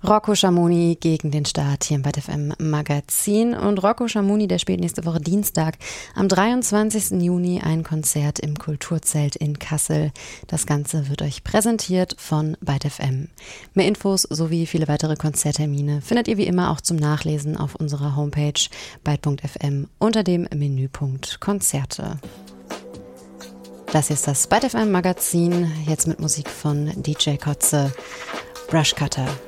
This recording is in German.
Rocco Schamoni gegen den Start hier im BITE FM Magazin. Und Rocco Schamoni, der spielt nächste Woche Dienstag am 23. Juni ein Konzert im Kulturzelt in Kassel. Das Ganze wird euch präsentiert von BITE FM. Mehr Infos sowie viele weitere Konzerttermine findet ihr wie immer auch zum Nachlesen auf unserer Homepage BITE.fm unter dem Menüpunkt Konzerte. Das hier ist das BITE FM Magazin, jetzt mit Musik von DJ Kotze, Brush Cutter.